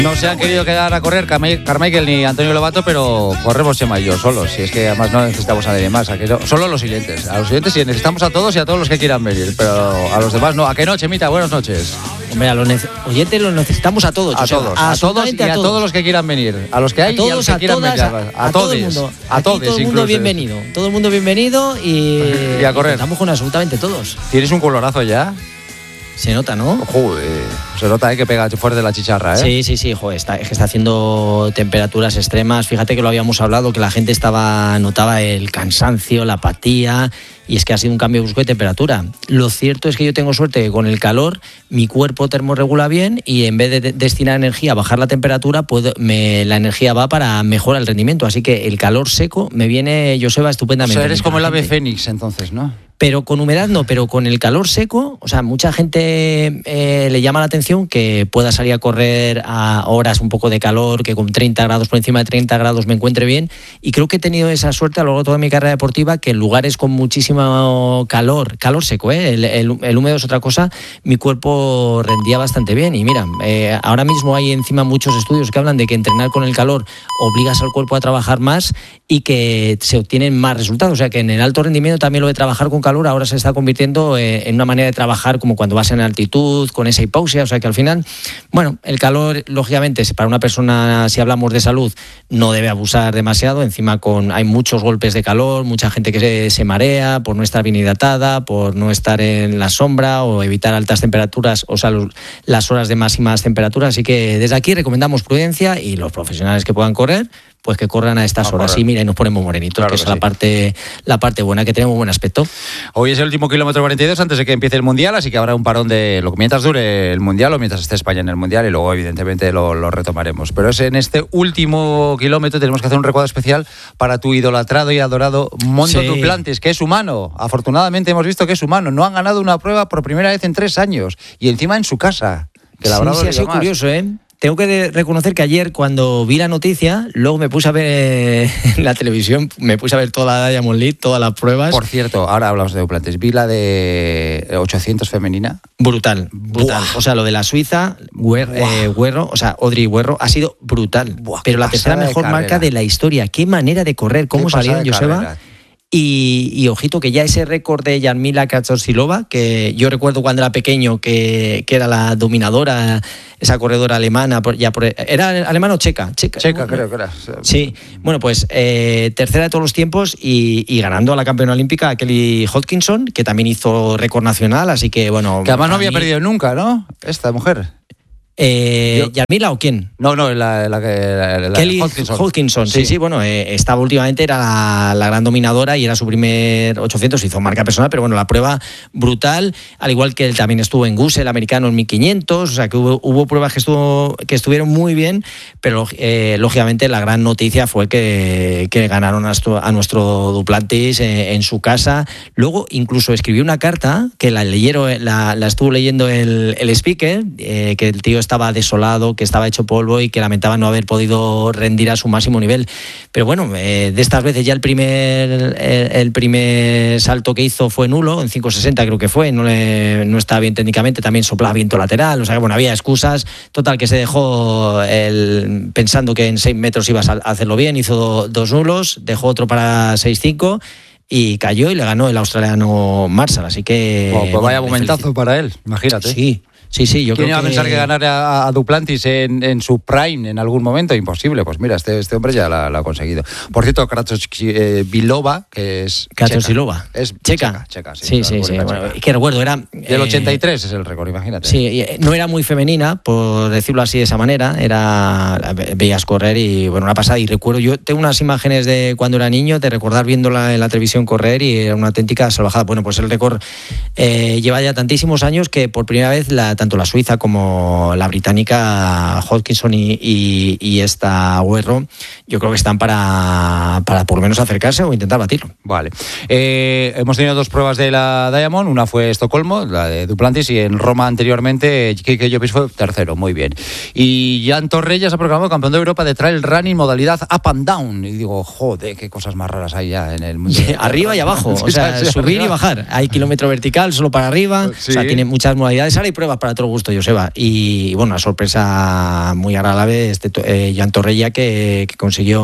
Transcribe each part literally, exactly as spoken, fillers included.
No se han querido quedar a correr Carmichael ni Antonio Lobato, pero corremos Chema y yo solos. Si es que además no necesitamos a nadie más. ¿A que no? Solo los oyentes. A los oyentes sí necesitamos a todos y a todos los que quieran venir, pero a los demás no. ¿A qué no, Chemita? Buenas noches. Hombre, a los ne- oyentes los necesitamos a todos. A todos, a todos y a todos. todos los que quieran venir. A los que hay a todos, y a los que a quieran todas, venir. A, a, a todo el mundo. A todos. Todo el mundo bienvenido. Todo el mundo bienvenido y, y a correr. Estamos con absolutamente todos. ¿Tienes un colorazo ya? Se nota, ¿no? Joder, se nota, ¿eh? Que pega fuerte la chicharra, ¿eh? Sí, sí, sí, joder, está, es que está haciendo temperaturas extremas. Fíjate que lo habíamos hablado, que la gente estaba notaba el cansancio, la apatía, y es que ha sido un cambio brusco de temperatura. Lo cierto es que yo tengo suerte que con el calor mi cuerpo termorregula bien y en vez de, de destinar energía a bajar la temperatura, puedo, me, la energía va para mejorar el rendimiento. Así que el calor seco me viene, Joseba, estupendamente. O sea, eres como el ave fénix, entonces, ¿no? Pero con humedad no, pero con el calor seco, o sea, mucha gente eh, le llama la atención que pueda salir a correr a horas un poco de calor, que con treinta grados, por encima de treinta grados me encuentre bien, y creo que he tenido esa suerte a lo largo de toda mi carrera deportiva, que en lugares con muchísimo calor, calor seco, ¿eh? el, el, el húmedo es otra cosa, mi cuerpo rendía bastante bien. Y mira, eh, ahora mismo hay encima muchos estudios que hablan de que entrenar con el calor obligas al cuerpo a trabajar más y que se obtienen más resultados, o sea que en el alto rendimiento también lo de trabajar con calor ahora se está convirtiendo en una manera de trabajar como cuando vas en altitud, con esa hipoxia, o sea que al final, bueno, el calor, lógicamente, para una persona, si hablamos de salud, no debe abusar demasiado, encima con hay muchos golpes de calor, mucha gente que se, se marea por no estar bien hidratada, por no estar en la sombra o evitar altas temperaturas, o sea, los, las horas de máximas temperaturas, así que desde aquí recomendamos prudencia y los profesionales que puedan correr, pues que corran a estas a horas. Correr. Y mira, y nos ponemos morenitos, claro que, que es sí. la parte la parte buena, que tenemos buen aspecto. Hoy es el último kilómetro cuarenta y dos antes de que empiece el Mundial, así que habrá un parón de lo que mientras dure el Mundial o mientras esté España en el Mundial, y luego evidentemente lo, lo retomaremos. Pero es en este último kilómetro tenemos que hacer un recuadro especial para tu idolatrado y adorado Mondo sí. Duplantis, que es humano. Afortunadamente hemos visto que es humano. No han ganado una prueba por primera vez en tres años y encima en su casa. Que la sí, verdad sí, ha sido más. curioso, ¿eh? Tengo que reconocer que ayer, cuando vi la noticia, luego me puse a ver eh, en la televisión, me puse a ver toda la Diamond League, todas las pruebas. Por cierto, ahora hablamos de Duplantis. Vi la de ochocientos femenina. Brutal, brutal. Buah. O sea, lo de la suiza, Guer, eh, Guerro, o sea, Audrey Guerro, ha sido brutal. Buah, pero la tercera mejor de marca de la historia. Qué manera de correr, cómo salieron, Joseba. Y, y ojito que ya ese récord de Jarmila Kaczorsilova, que yo recuerdo cuando era pequeño que, que era la dominadora, esa corredora alemana, ya por, ¿era alemana o checa? Checa, checa creo que era. Sí, bueno, pues eh, tercera de todos los tiempos y, y ganando a la campeona olímpica Kelly Hodgkinson, que también hizo récord nacional, así que bueno. Que además no había mí... perdido nunca, ¿no? Esta mujer. Eh, ¿Yarmila o quién? No, no, la, la, la, la Kelly Hodgkinson. Hodgkinson. Sí, sí, sí, bueno, eh, estaba últimamente, era la, la gran dominadora y era su primer ochocientos, hizo marca personal, pero bueno, la prueba brutal, al igual que él también estuvo en Guse, el americano, en mil quinientos, o sea que hubo, hubo pruebas que, estuvo, que estuvieron muy bien, pero eh, lógicamente la gran noticia fue que, que ganaron a, a nuestro Duplantis eh, en su casa. Luego incluso escribió una carta que la leyeron, la, la estuvo leyendo el, el speaker, eh, que el tío estaba desolado, que estaba hecho polvo y que lamentaba no haber podido rendir a su máximo nivel. Pero bueno, eh, de estas veces ya el primer el, el primer salto que hizo fue nulo, en cinco sesenta creo que fue, no, le, no estaba bien técnicamente, también soplaba viento lateral, o sea que bueno, había excusas, total que se dejó el, pensando que en seis metros ibas a hacerlo bien, hizo do, dos nulos, dejó otro para seis cinco y cayó y le ganó el australiano Marshall, así que... Wow, pues vaya momentazo para él, imagínate. Sí. Sí, sí, yo ¿Quién creo iba que... a pensar que ganar a, a Duplantis en, en su prime en algún momento? Imposible. Pues mira, este, este hombre ya lo ha conseguido. Por cierto, Kaczorsilova, que es Kaczorsilova. Es checa. Checa, checa sí. Sí, sí, sí. Bueno, que recuerdo, era... Del ochenta y tres eh, es el récord, imagínate. Sí, no era muy femenina, por decirlo así de esa manera. Era... Veías correr y, bueno, una pasada. Y recuerdo, yo tengo unas imágenes de cuando era niño, de recordar viéndola en la televisión correr y era una auténtica salvajada. Bueno, pues el récord eh, lleva ya tantísimos años que por primera vez la tanto la suiza como la británica Hodgkinson y, y, y esta Guerro, yo creo que están para, para por lo menos acercarse o intentar batirlo. Vale. Eh, hemos tenido dos pruebas de la Diamond, una fue Estocolmo, la de Duplantis, y en Roma anteriormente Kike Llopis fue tercero, muy bien. Y Jan Torrella se ha proclamado campeón de Europa de trail running modalidad up and down. Y digo, joder, qué cosas más raras hay ya en el mundo. Sí, arriba y abajo, o sea, sí, subir arriba y bajar. Hay kilómetro vertical solo para arriba, sí. O sea, tiene muchas modalidades. Ahora hay pruebas para para todo gusto, Joseba. Y bueno, una sorpresa muy agradable, este eh, Jan Torrella, que, que consiguió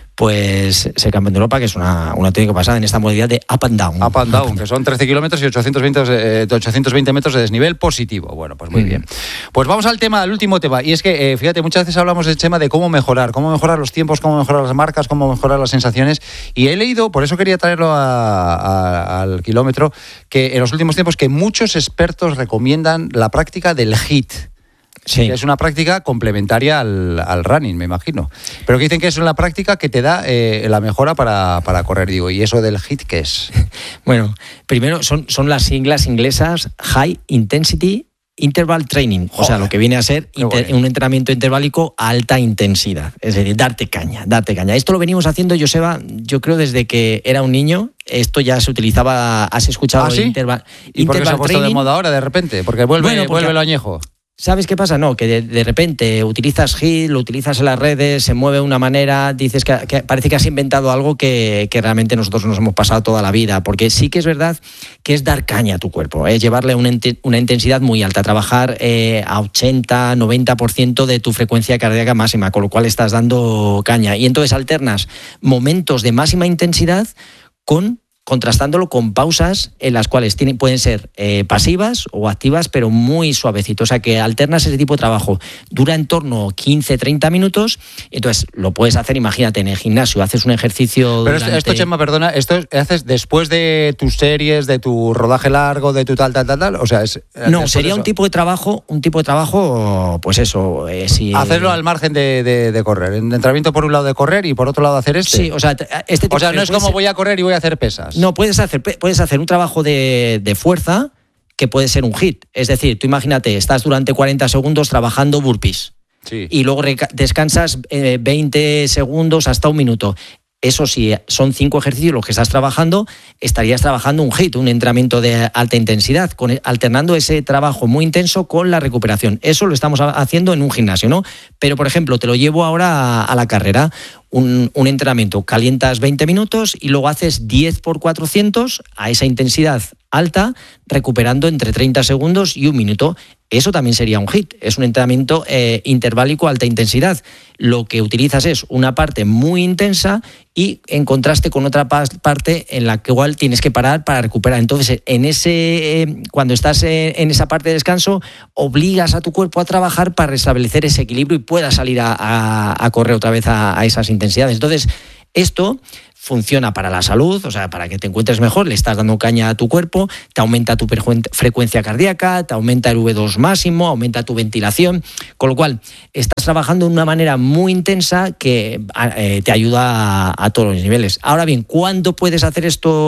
pues ser campeón de Europa, que es una, una técnica pasada en esta modalidad de up and down. Up and down, que son trece kilómetros y ochocientos veinte, eh, ochocientos veinte metros de desnivel positivo. Bueno, pues muy mm. bien. Pues vamos al tema, al último tema. Y es que, eh, fíjate, muchas veces hablamos del tema de cómo mejorar, cómo mejorar los tiempos, cómo mejorar las marcas, cómo mejorar las sensaciones. Y he leído, por eso quería traerlo a, a, al kilómetro, que en los últimos tiempos que muchos expertos recomiendan la práctica del HIIT. Sí. Que es una práctica complementaria al, al running, me imagino. Pero que dicen que es una práctica que te da eh, la mejora para, para correr, digo. ¿Y eso del HIIT qué es? Bueno, primero son, son las siglas inglesas High Intensity Interval Training. Joder. O sea, lo que viene a ser inter, un entrenamiento interválico a alta intensidad. Es decir, darte caña, darte caña. Esto lo venimos haciendo, Joseba, yo creo desde que era un niño. Esto ya se utilizaba, has escuchado ¿Ah, sí? interval, ¿Y por qué se ha puesto de moda ahora de repente? Porque vuelve, bueno, porque vuelve lo añejo. ¿Sabes qué pasa? No, que de, de repente utilizas HIIT, lo utilizas en las redes, se mueve de una manera, dices que, que parece que has inventado algo que, que realmente nosotros nos hemos pasado toda la vida, porque sí que es verdad que es dar caña a tu cuerpo, es llevarle una, una intensidad muy alta, trabajar eh, a ochenta, noventa por ciento de tu frecuencia cardíaca máxima, con lo cual estás dando caña. Y entonces alternas momentos de máxima intensidad con contrastándolo con pausas en las cuales tienen, pueden ser eh, pasivas o activas, pero muy suavecitos. O sea, que alternas ese tipo de trabajo. Dura en torno a quince, treinta minutos. Entonces, lo puedes hacer, imagínate, en el gimnasio. Haces un ejercicio Pero durante... esto, Chema, perdona, ¿esto haces después de tus series, de tu rodaje largo, de tu tal, tal, tal, tal? O sea, es... No, sería un tipo de trabajo, un tipo de trabajo, pues eso... Eh, si, Hacerlo al margen de, de, de correr. En entrenamiento por un lado de correr y por otro lado hacer este. Sí, o sea, este tipo O sea, no es como ser... voy a correr y voy a hacer pesas. No, puedes hacer, puedes hacer un trabajo de, de fuerza que puede ser un HIIT. Es decir, tú imagínate, estás durante cuarenta segundos trabajando burpees. Sí. Y luego reca- descansas eh, veinte segundos hasta un minuto. Eso sí, son cinco ejercicios los que estás trabajando, estarías trabajando un HIIT, un entrenamiento de alta intensidad, con, alternando ese trabajo muy intenso con la recuperación. Eso lo estamos haciendo en un gimnasio, ¿no? Pero, por ejemplo, te lo llevo ahora a, a la carrera. Un, un entrenamiento, calientas veinte minutos y luego haces diez por cuatrocientos a esa intensidad alta, recuperando entre treinta segundos y un minuto. Eso también sería un HIIT, es un entrenamiento eh, interválico a alta intensidad. Lo que utilizas es una parte muy intensa y en contraste con otra parte en la que igual tienes que parar para recuperar. Entonces, en ese, eh, cuando estás en esa parte de descanso, obligas a tu cuerpo a trabajar para restablecer ese equilibrio y puedas salir a, a, a correr otra vez a, a esas intensidades. Entonces, esto funciona para la salud, o sea, para que te encuentres mejor, le estás dando caña a tu cuerpo, te aumenta tu frecuencia cardíaca, te aumenta el V dos máximo, aumenta tu ventilación, con lo cual estás trabajando de una manera muy intensa que eh, te ayuda a, a todos los niveles. Ahora bien, ¿cuándo puedes hacer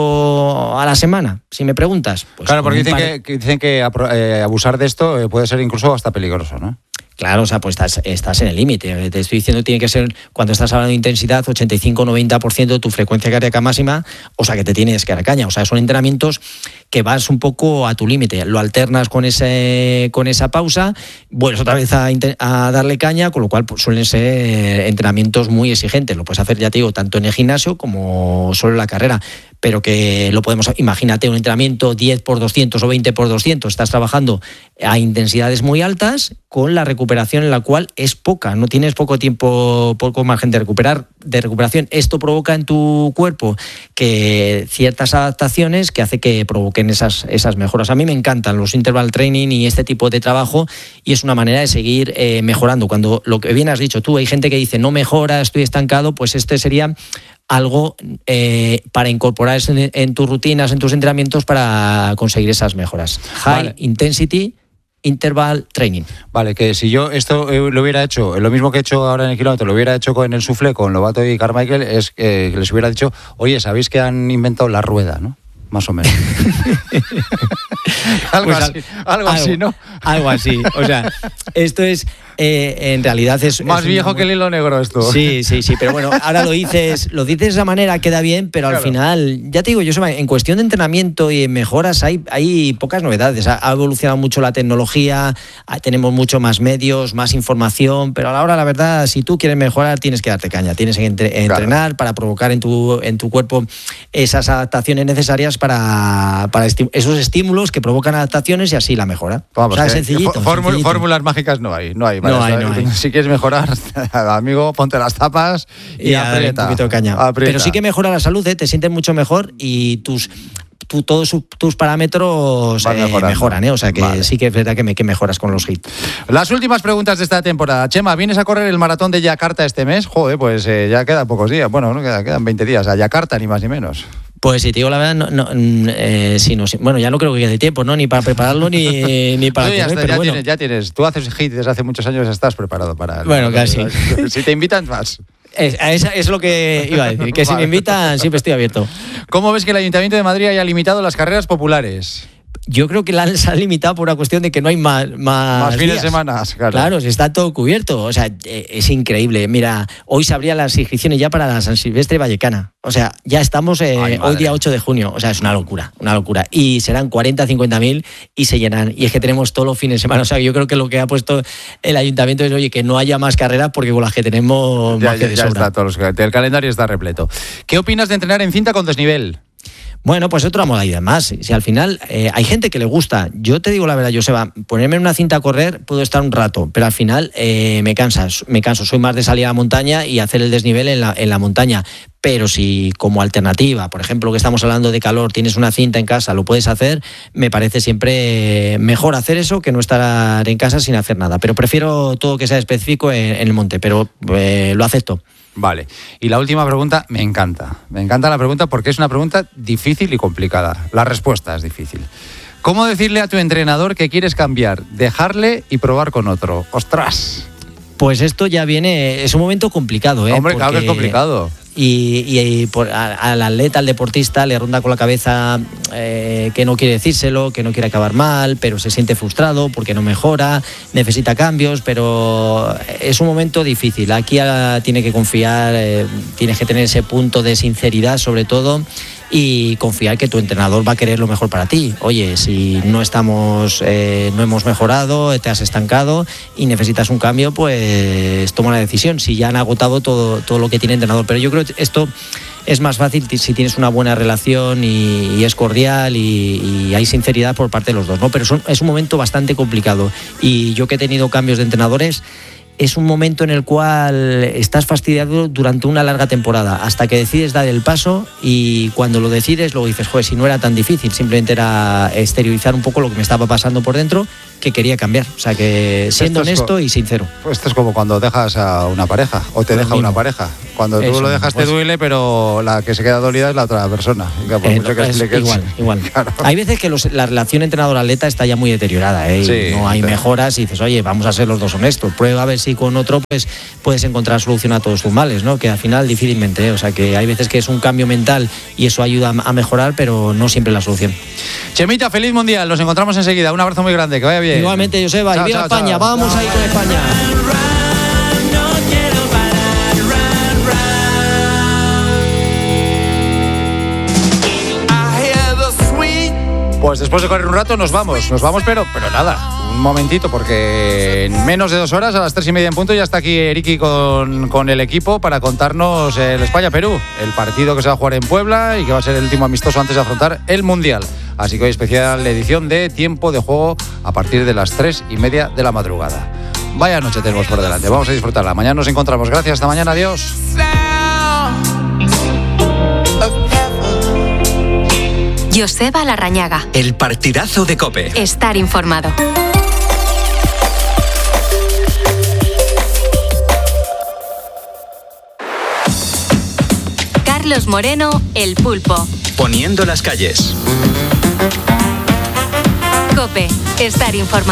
esto a la semana? Si me preguntas. Pues claro, porque dicen, par... que, que, dicen que eh, abusar de esto eh, puede ser incluso hasta peligroso, ¿no? Claro, o sea, pues estás, estás en el límite. Te estoy diciendo que tiene que ser, cuando estás hablando de intensidad, ochenta y cinco a noventa por ciento de tu frecuencia cardíaca máxima, o sea, que te tienes que dar caña. O sea, son entrenamientos que vas un poco a tu límite. Lo alternas con ese con esa pausa, vuelves otra vez a, a darle caña, con lo cual pues, suelen ser entrenamientos muy exigentes. Lo puedes hacer, ya te digo, tanto en el gimnasio como solo en la carrera. Pero que lo podemos, imagínate un entrenamiento diez por doscientos o veinte por doscientos, estás trabajando a intensidades muy altas con la recuperación en la cual es poca, no tienes poco tiempo, poco margen de recuperar, de recuperación. Esto provoca en tu cuerpo que ciertas adaptaciones que hace que provoquen esas, esas mejoras. A mí me encantan los interval training y este tipo de trabajo y es una manera de seguir eh, mejorando. Cuando lo que bien has dicho tú, hay gente que dice no mejora, estoy estancado, pues este sería algo eh, para incorporar en, en tus rutinas, en tus entrenamientos para conseguir esas mejoras. High vale. Intensity Interval Training. Vale, que si yo esto eh, lo hubiera hecho, lo mismo que he hecho ahora en el kilómetro, lo hubiera hecho con el Soufflé, con Lobato y Carmichael, es eh, que les hubiera dicho, oye, ¿sabéis que han inventado la rueda, no? Más o menos. algo, pues así, algo, algo así, ¿no? Algo así. O sea, esto es Eh, en realidad es... Más es viejo una... que el hilo negro esto. Sí, sí, sí, pero bueno, ahora lo dices, lo dices de esa manera, queda bien, pero claro. Al final, ya te digo, yo en cuestión de entrenamiento y en mejoras hay, hay pocas novedades. Ha evolucionado mucho la tecnología, tenemos mucho más medios, más información, pero a la hora, la verdad, si tú quieres mejorar, tienes que darte caña, tienes que entre, entrenar claro. para provocar en tu, en tu cuerpo esas adaptaciones necesarias para, para esti- esos estímulos que provocan adaptaciones y así la mejora. Vamos, o sea, eh, sencillito, fórmula, sencillito. Fórmulas mágicas no hay, no hay. Vale, no, hay, o sea, no hay. Si quieres mejorar, amigo, ponte las tapas y, y aprieta. Un poquito de caña. Aprieta. Pero sí que mejora la salud, ¿eh? Te sientes mucho mejor y tus... Tú, todos su, tus parámetros eh, mejoran, ¿eh? O sea que vale. sí que es verdad que, me, que mejoras con los hits. Las últimas preguntas de esta temporada. Chema, ¿vienes a correr el maratón de Yakarta este mes? Joder, pues eh, ya quedan pocos días. Bueno, no quedan, quedan veinte días. A Yakarta, ni más ni menos. Pues si te digo la verdad, no, no, eh, sí, no, sí. Bueno, ya no creo que quede tiempo, ¿no? Ni para prepararlo ni, ni para no, ya correr, está, pero ya, bueno. tienes, ya tienes. Tú haces hits desde hace muchos años, estás preparado para... El bueno, casi. Si te invitan, vas. Es, es, es lo que iba a decir, que vale. Si me invitan siempre estoy abierto. ¿Cómo ves que el Ayuntamiento de Madrid haya limitado las carreras populares? Yo creo que la han, se han limitado por una cuestión de que no hay más más, más fines días. de semana, claro. Claro, se está todo cubierto. O sea, es increíble. Mira, hoy se abrían las inscripciones ya para la San Silvestre Vallecana. O sea, ya estamos eh, Ay, hoy día ocho de junio. O sea, es una locura, una locura. Y serán cuarenta, cincuenta mil y se llenan. Y es que tenemos todos los fines de semana. O sea, yo creo que lo que ha puesto el ayuntamiento es, oye, que no haya más carreras porque con las que tenemos ya, más que ya, de ya sobra. Está, todos los, el calendario está repleto. ¿Qué opinas de entrenar en cinta con desnivel? Bueno, pues otra modalidad más. Si al final eh, hay gente que le gusta, yo te digo la verdad, Joseba, ponerme en una cinta a correr puedo estar un rato, pero al final eh, me cansas, me canso. Soy más de salir a la montaña y hacer el desnivel en la, en la montaña. Pero si como alternativa, por ejemplo, que estamos hablando de calor, tienes una cinta en casa, lo puedes hacer, me parece siempre mejor hacer eso que no estar en casa sin hacer nada. Pero prefiero todo que sea específico en, en el monte, pero eh, lo acepto. Vale, y la última pregunta me encanta. Me encanta la pregunta porque es una pregunta difícil y complicada. La respuesta es difícil. ¿Cómo decirle a tu entrenador que quieres cambiar, dejarle y probar con otro? ¡Ostras! Pues esto ya viene, es un momento complicado, ¿eh? Hombre, porque... claro que es complicado. Y, y, y por, a, al atleta, al deportista, le ronda con la cabeza eh, que no quiere decírselo, que no quiere acabar mal, pero se siente frustrado porque no mejora, necesita cambios, pero es un momento difícil. Aquí a, tiene que confiar, eh, tienes que tener ese punto de sinceridad sobre todo y confiar que tu entrenador va a querer lo mejor para ti. Oye, si no estamos, eh, no hemos mejorado, te has estancado y necesitas un cambio, pues toma la decisión. Si ya han agotado todo, todo lo que tiene el entrenador, pero yo creo que esto es más fácil si tienes una buena relación y, y es cordial y, y hay sinceridad por parte de los dos, ¿no? Pero son, es un momento bastante complicado y yo que he tenido cambios de entrenadores, es un momento en el cual estás fastidiado durante una larga temporada hasta que decides dar el paso y cuando lo decides luego dices, joder, si no era tan difícil, simplemente era exteriorizar un poco lo que me estaba pasando por dentro, que quería cambiar. O sea que siendo honesto co- y sincero. Pues esto es como cuando dejas a una pareja o te lo deja mismo. Una pareja. Cuando tú Eso, lo dejas pues, te duele, pero la que se queda dolida es la otra persona. Por eh, mucho que expliques, igual, igual. Claro. Hay veces que los, la relación entrenador-atleta está ya muy deteriorada, ¿eh? Sí, no hay sí. mejoras y dices, oye, vamos a ser los dos honestos. Prueba a ver si con otro pues puedes encontrar solución a todos tus males, ¿no? Que al final difícilmente, ¿eh? O sea que hay veces que es un cambio mental y eso ayuda a mejorar, pero no siempre la solución. Chemita, feliz mundial. Nos encontramos enseguida. Un abrazo muy grande. Que vaya bien. Igualmente, Joseba. Chao, y viva chao, España. Chao. Vamos Chao. ahí con España. Pues después de correr un rato nos vamos, nos vamos, pero, pero nada, un momentito, porque en menos de dos horas, a las tres y media en punto, ya está aquí Eriki con, con el equipo para contarnos el España-Perú, el partido que se va a jugar en Puebla y que va a ser el último amistoso antes de afrontar el Mundial. Así que hoy especial edición de Tiempo de Juego a partir de las tres y media de la madrugada. Vaya noche tenemos por delante, vamos a disfrutarla. Mañana nos encontramos, gracias, hasta mañana, adiós. Joseba Larrañaga. El partidazo de COPE. Estar informado. Carlos Moreno, El Pulpo. Poniendo las calles. COPE. Estar informado.